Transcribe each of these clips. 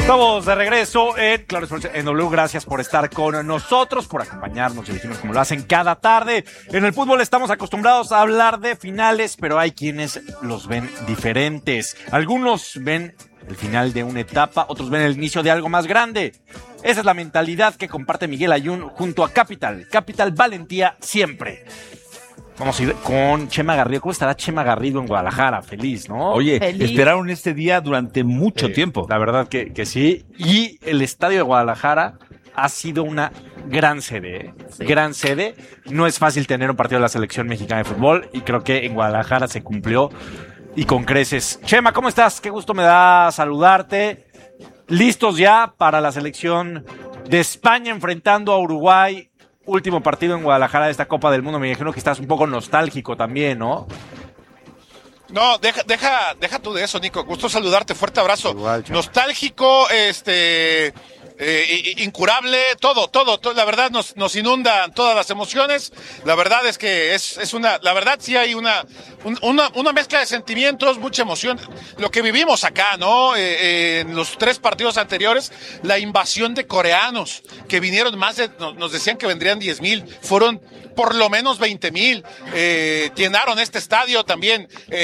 Estamos de regreso en Claro Sports en W. Gracias por estar con nosotros, por acompañarnos y elegirnos como lo hacen cada tarde. En el fútbol estamos acostumbrados a hablar de finales, pero hay quienes los ven diferentes. Algunos ven el final de una etapa, otros ven el inicio de algo más grande. Esa es la mentalidad que comparte Miguel Ayun junto a Capital. Capital, valentía siempre. Vamos a ir con Chema Garrido. ¿Cómo estará Chema Garrido en Guadalajara? Feliz, ¿no? Oye, Feliz. esperaron este día durante mucho tiempo. La verdad que sí. Y el estadio de Guadalajara ha sido una gran sede, ¿eh? Sí. Gran sede. No es fácil tener un partido de la selección mexicana de fútbol y creo que en Guadalajara se cumplió y con creces. Chema, ¿cómo estás? Qué gusto me da saludarte. ¿Listos ya para la selección de España enfrentando a Uruguay? Último partido en Guadalajara de esta Copa del Mundo. Me imagino que estás un poco nostálgico también, ¿no? No, deja tú de eso, Nico. Gusto saludarte, fuerte abrazo. Igual, Chema. Nostálgico, incurable, todo, la verdad nos inundan todas las emociones. La verdad es que es una, la verdad sí hay una mezcla de sentimientos, mucha emoción. Lo que vivimos acá, ¿no? En los 3 partidos anteriores, la invasión de coreanos que vinieron nos decían que vendrían 10,000, fueron por lo menos 20,000, llenaron este estadio también,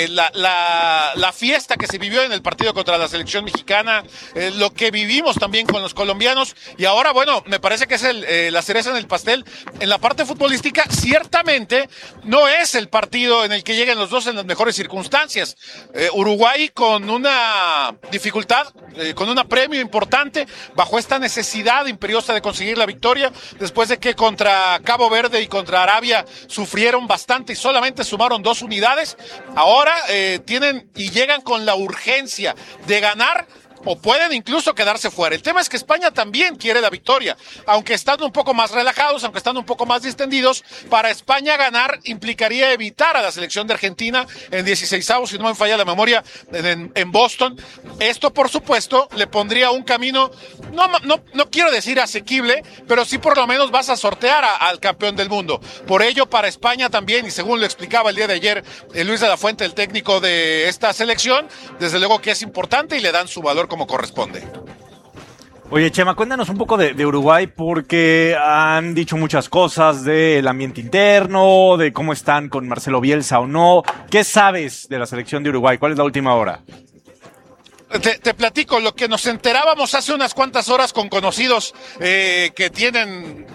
la fiesta que se vivió en el partido contra la selección mexicana, lo que vivimos también con los colombianos, y ahora, bueno, me parece que es la cereza en el pastel. En la parte futbolística, ciertamente, no es el partido en el que lleguen los dos en las mejores circunstancias. Uruguay con una dificultad, con un apremio importante, bajo esta necesidad imperiosa de conseguir la victoria, después de que contra Cabo Verde y contra Arabia sufrieron bastante y solamente sumaron 2 unidades. Ahora tienen y llegan con la urgencia de ganar, o pueden incluso quedarse fuera. El tema es que España también quiere la victoria, aunque estando un poco más relajados, aunque estando un poco más distendidos. Para España ganar implicaría evitar a la selección de Argentina en 16avos, si no me falla la memoria, en Boston. Esto, por supuesto, le pondría un camino, no quiero decir asequible, pero sí por lo menos vas a sortear al campeón del mundo. Por ello, para España también, y según lo explicaba el día de ayer Luis de la Fuente, el técnico de esta selección, desde luego que es importante y le dan su valor como corresponde. Oye, Chema, cuéntanos un poco de Uruguay, porque han dicho muchas cosas del ambiente interno, de cómo están con Marcelo Bielsa o no. ¿Qué sabes de la selección de Uruguay? ¿Cuál es la última hora? Te platico lo que nos enterábamos hace unas cuantas horas con conocidos que tienen,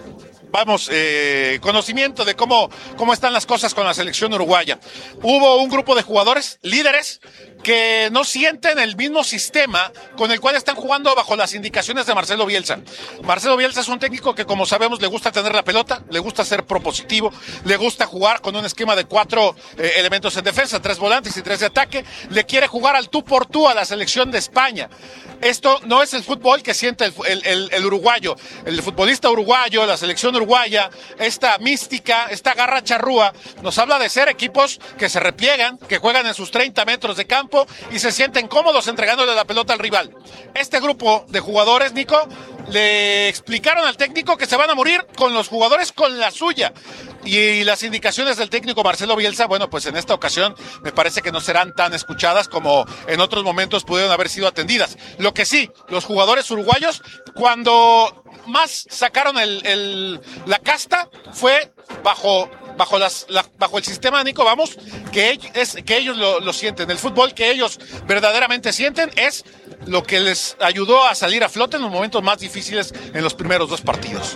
conocimiento de cómo están las cosas con la selección uruguaya. Hubo un grupo de jugadores, líderes, que no sienten el mismo sistema con el cual están jugando bajo las indicaciones de Marcelo Bielsa. Marcelo Bielsa es un técnico que, como sabemos, le gusta tener la pelota, le gusta ser propositivo, le gusta jugar con un esquema de 4 elementos en defensa, 3 volantes y 3 de ataque, le quiere jugar al tú por tú a la selección de España. Esto no es el fútbol que siente el uruguayo, el futbolista uruguayo, la selección uruguaya. Esta mística, esta garra charrúa, nos habla de ser equipos que se repliegan, que juegan en sus 30 metros de campo y se sienten cómodos entregándole la pelota al rival. Este grupo de jugadores, Nico, le explicaron al técnico que se van a morir con los jugadores con la suya. Y las indicaciones del técnico Marcelo Bielsa, bueno, pues en esta ocasión me parece que no serán tan escuchadas como en otros momentos pudieron haber sido atendidas. Lo que sí, los jugadores uruguayos, cuando más sacaron la casta, fue bajo el sistema, Nico, que ellos lo sienten. El fútbol que ellos verdaderamente sienten es lo que les ayudó a salir a flote en los momentos más difíciles en los primeros 2 partidos.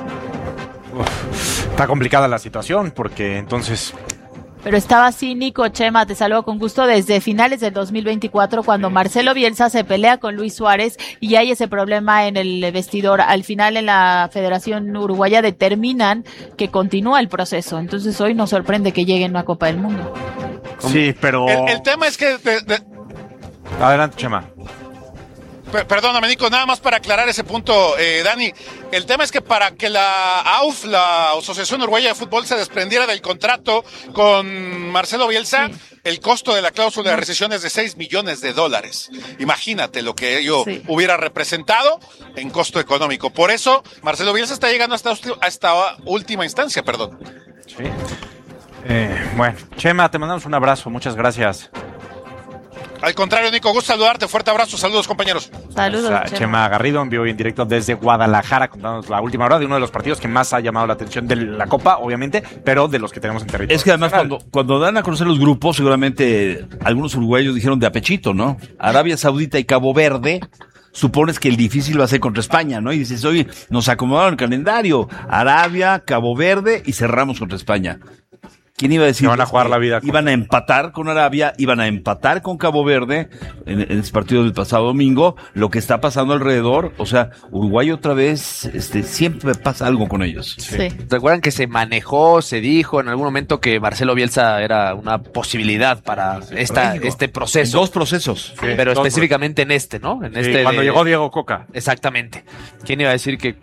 Está complicada la situación, porque entonces... Pero estaba así, Nico. Chema, te saludo con gusto desde finales del 2024, cuando Marcelo Bielsa se pelea con Luis Suárez y hay ese problema en el vestidor. Al final, en la Federación Uruguaya determinan que continúa el proceso. Entonces hoy nos sorprende que lleguen a una Copa del Mundo. Sí, pero... El tema es que... Adelante, Chema. Perdóname, Nico, nada más para aclarar ese punto, Dani. El tema es que para que la AUF, la Asociación Uruguaya de Fútbol, se desprendiera del contrato con Marcelo Bielsa, el costo de la cláusula de rescisión es de $6 millones. Imagínate lo que ello hubiera representado en costo económico. Por eso, Marcelo Bielsa está llegando a esta última instancia, perdón. Sí. Bueno, Chema, te mandamos un abrazo. Muchas gracias. Al contrario, Nico, gusto saludarte. Fuerte abrazo. Saludos, compañeros. Saludos, Chema Garrido en vivo y en directo desde Guadalajara, contándonos la última hora de uno de los partidos que más ha llamado la atención de la Copa, obviamente, pero de los que tenemos en territorio. Es que además cuando dan a conocer los grupos, seguramente algunos uruguayos dijeron de apechito, ¿no? Arabia Saudita y Cabo Verde, supones que el difícil va a ser contra España, ¿no? Y dices, oye, nos acomodaron el calendario, Arabia, Cabo Verde y cerramos contra España. ¿Quién iba a decir? Que van a jugar la vida. Iban a empatar con Arabia, iban a empatar con Cabo Verde en ese partido del pasado domingo. Lo que está pasando alrededor, o sea, Uruguay otra vez, siempre pasa algo con ellos. Sí. ¿Recuerdan que se manejó, se dijo en algún momento que Marcelo Bielsa era una posibilidad para este proceso? En 2 procesos. Sí, pero 2 específicamente en este, ¿no? En Sí, cuando llegó Diego Coca. Exactamente. ¿Quién iba a decir que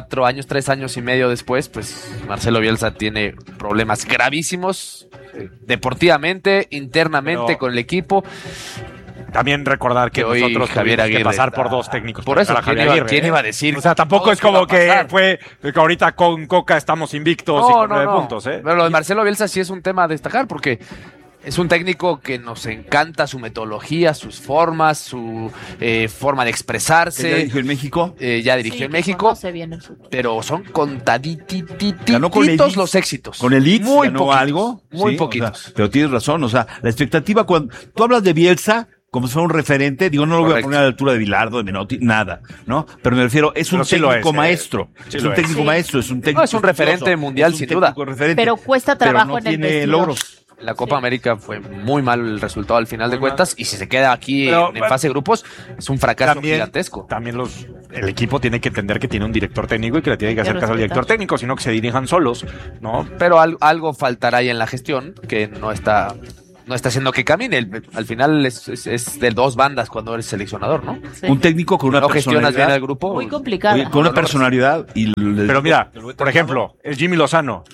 3 años y medio después, pues Marcelo Bielsa tiene problemas gravísimos deportivamente, internamente, Pero con el equipo? También recordar que hoy nosotros Javier tuvimos que Aguirre pasar está- por 2 técnicos. Por para eso, llegar a ¿quién Javier iba- Aguirre, quién iba a decir? O sea, tampoco Todo es como esto iba a que ahorita con Coca estamos invictos y con 9 puntos, ¿eh? Pero lo de Marcelo Bielsa sí es un tema a destacar porque es un técnico que nos encanta su metodología, sus formas, su forma de ¿Ya expresarse. dijo en México? Ya dirigió Sí, en que México, conoce bien el fútbol. pero son Ganó con contadititos el los éxitos. Con el Leeds muy ganó poquitos, algo. muy sí, poquitos. o sea, pero tienes razón, o sea, la expectativa cuando tú hablas de Bielsa como si fuera un referente, digo, no lo voy a Correcto. poner a la altura de Bilardo, de Menotti, nada, ¿no? Pero me refiero, es un Pero sí lo técnico es, maestro, sí es lo un es. técnico Sí. maestro, es un técnico No, es un referente estudioso, mundial, es un sin técnico duda. referente, Pero cuesta pero trabajo no en el tiene vestidor. logros. La Copa América fue muy mal el resultado al final de cuentas y si se queda aquí Pero, en fase de grupos es un fracaso También, gigantesco. también el equipo tiene que entender que tiene un director técnico y que le tiene que hacer caso al respetar. director técnico, sino que se dirijan solos, ¿no? Pero algo faltará ahí en la gestión que no está haciendo que camine. Al final es de 2 bandas cuando eres seleccionador, ¿no? Sí. Un técnico con una No gestionas bien personalidad, al grupo. Muy complicado. oye, con una personalidad y Pero mira, por ejemplo, el Jimmy Lozano,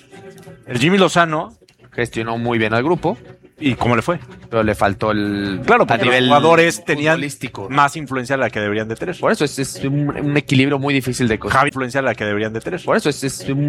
Gestionó muy bien al grupo, ¿y cómo le fue? pero le faltó el Claro, a porque nivel los jugadores tenían futbolístico. más influencia de la que deberían de tener. Por eso es un equilibrio muy difícil de conseguir. Javi influencia de la que deberían de tener. Por eso es un